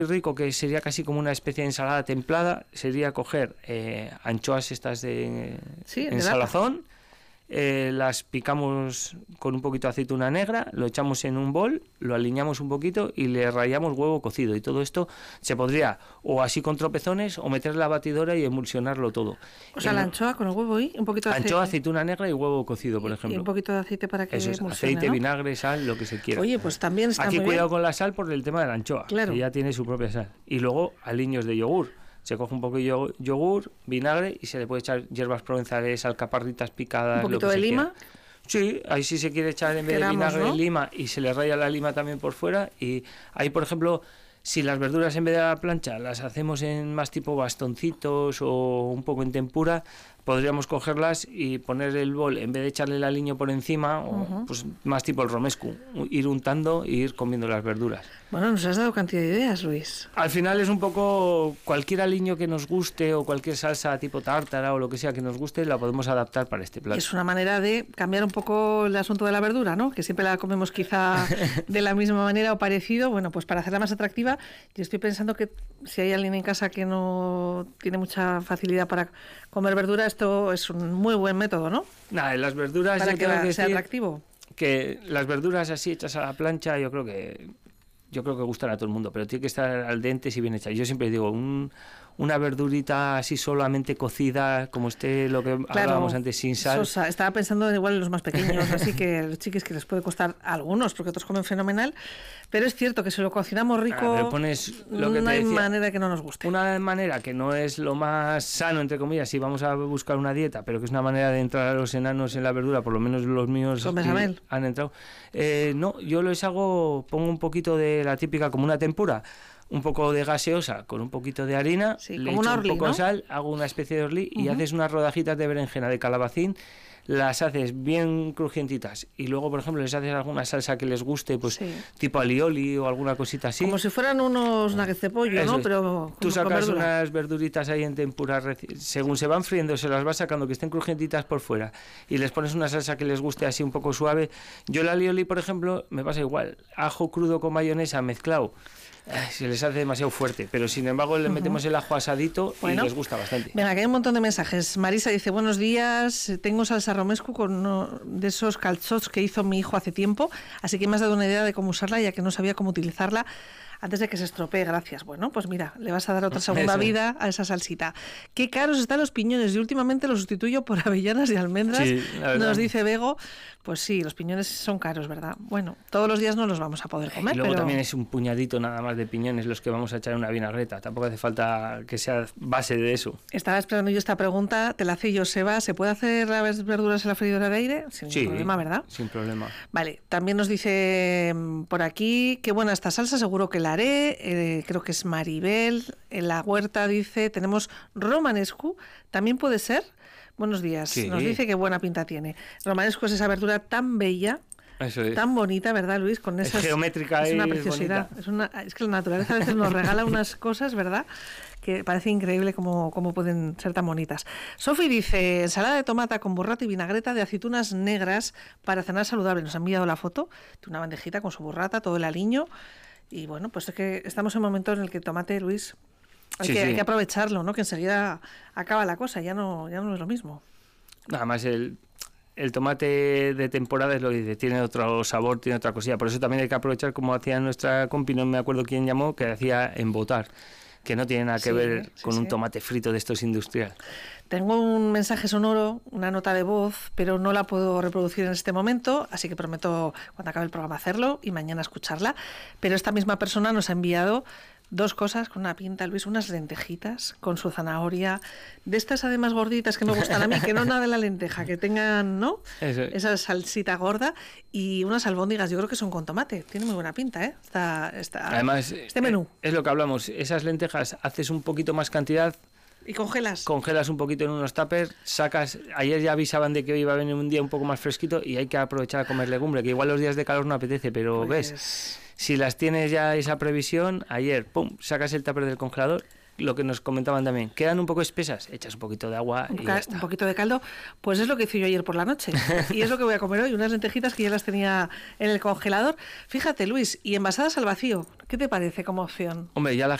rico, que sería casi como una especie de ensalada templada, sería coger anchoas estas en salazón, las picamos con un poquito de aceituna negra, lo echamos en un bol, lo aliñamos un poquito y le rallamos huevo cocido. Y todo esto se podría o así con tropezones o meter en la batidora y emulsionarlo todo. O sea, la anchoa con el huevo y un poquito de aceite. Anchoa, aceituna negra y huevo cocido, por ejemplo. Y un poquito de aceite para que emulsione, aceite, ¿no? vinagre, sal, lo que se quiera. Oye, pues también está aquí muy cuidado bien. con la sal por el tema de la anchoa, claro, que ya tiene su propia sal. Y luego aliños de yogur. Se coge un poco de yogur, vinagre y se le puede echar hierbas provenzales, alcaparritas picadas. ¿Un poquito de lima? Sí, ahí sí se quiere echar en vez de vinagre, ¿no?, lima, y se le raya la lima también por fuera. Y ahí, por ejemplo, si las verduras en vez de la plancha las hacemos en más tipo bastoncitos o un poco en tempura, podríamos cogerlas y poner el bol, en vez de echarle el aliño por encima, o pues más tipo el romescu, ir untando e ir comiendo las verduras. Bueno, nos has dado cantidad de ideas, Luis. Al final es un poco cualquier aliño que nos guste o cualquier salsa tipo tártara o lo que sea que nos guste, la podemos adaptar para este plato. Es una manera de cambiar un poco el asunto de la verdura, ¿no? Que siempre la comemos quizá de la misma manera o parecido. Bueno, pues para hacerla más atractiva, yo estoy pensando que si hay alguien en casa que no tiene mucha facilidad para comer verdura, esto es un muy buen método, ¿no? Nada, las verduras... Para que sea atractivo. Que las verduras así hechas a la plancha, yo creo que gustan a todo el mundo, pero tiene que estar al dente y bien hecha. Yo siempre digo, una verdurita así solamente cocida, como esté lo que hablábamos antes, sin sal. Sosa. Estaba pensando igual en los más pequeños, así que los chiquis que les puede costar a algunos, porque otros comen fenomenal, pero es cierto que si lo cocinamos rico, no hay manera que no nos guste. Una manera que no es lo más sano, entre comillas, si vamos a buscar una dieta, pero que es una manera de entrar a los enanos en la verdura, por lo menos los míos han entrado. No, yo les hago, pongo un poquito de la típica como una tempura, un poco de gaseosa con un poquito de harina, le echo un poco de sal, hago una especie de orlí y haces unas rodajitas de berenjena, de calabacín, las haces bien crujientitas y luego, por ejemplo, les haces alguna salsa que les guste, pues tipo alioli o alguna cosita así. Como si fueran unos nuggets de pollo, ¿no? Pero tú sacas unas verduritas ahí en tempura, según se van friendo, se las vas sacando que estén crujientitas por fuera y les pones una salsa que les guste así un poco suave. Yo el alioli, por ejemplo, me pasa igual, ajo crudo con mayonesa mezclado. Se les hace demasiado fuerte, pero sin embargo le metemos el ajo asadito y les gusta bastante. Venga, que hay un montón de mensajes. Marisa dice, buenos días, tengo salsa romescu con uno de esos calzots que hizo mi hijo hace tiempo, así que me has dado una idea de cómo usarla, ya que no sabía cómo utilizarla antes de que se estropee, gracias. Bueno, pues mira, le vas a dar otra segunda vida a esa salsita. Qué caros están los piñones, yo últimamente los sustituyo por avellanas y almendras, nos dice Bego. Pues sí, los piñones son caros, ¿verdad? Bueno, todos los días no los vamos a poder comer. Y luego también es un puñadito nada más de piñones los que vamos a echar en una vinagreta, tampoco hace falta que sea base de eso. Estaba esperando yo esta pregunta, te la hace Joseba, ¿se puede hacer las verduras en la freidora de aire? Sin problema, ¿verdad? Sin problema. Vale, también nos dice por aquí, qué buena esta salsa, seguro que la haré, creo que es Maribel, en la huerta dice, tenemos romanescu, también puede ser. Buenos días, nos dice qué buena pinta tiene. Romanesco es esa verdura tan bella, tan bonita, ¿verdad, Luis? Con esas, geométrica, es una preciosidad. Es que la naturaleza a veces nos regala unas cosas, ¿verdad?, que parece increíble cómo pueden ser tan bonitas. Sofi dice, ensalada de tomata con burrata y vinagreta de aceitunas negras para cenar saludable. Nos ha enviado la foto de una bandejita con su burrata, todo el aliño. Y bueno, pues es que estamos en un momento en el que el tomate, Luis... Hay que aprovecharlo, ¿no? Que enseguida acaba la cosa, ya no es lo mismo. Nada más el tomate de temporada es lo que dice, tiene otro sabor, tiene otra cosilla. Por eso también hay que aprovechar, como hacía nuestra compi, no me acuerdo quién llamó, que hacía embotar, que no tiene nada que ver con un tomate frito de estos industrial. Tengo un mensaje sonoro, una nota de voz, pero no la puedo reproducir en este momento, así que prometo cuando acabe el programa hacerlo y mañana escucharla. Pero esta misma persona nos ha enviado dos cosas con una pinta, Luis, unas lentejitas con su zanahoria, de estas además gorditas que me gustan a mí, que no nada de la lenteja, que tengan, ¿no? Esa salsita gorda, y unas albóndigas, yo creo que son con tomate, tiene muy buena pinta, ¿eh? Además, este menú. Es lo que hablamos, esas lentejas haces un poquito más cantidad, y congelas un poquito en unos tuppers, sacas, ayer ya avisaban de que hoy iba a venir un día un poco más fresquito y hay que aprovechar a comer legumbre, que igual los días de calor no apetece, pero ves, si las tienes ya esa previsión, ayer, pum, sacas el tupper del congelador lo que nos comentaban también, quedan un poco espesas, echas un poquito de agua y ya está. Un poquito de caldo, pues es lo que hice yo ayer por la noche. Y es lo que voy a comer hoy, unas lentejitas que ya las tenía en el congelador. Fíjate, Luis, y envasadas al vacío, ¿qué te parece como opción? Hombre, ya la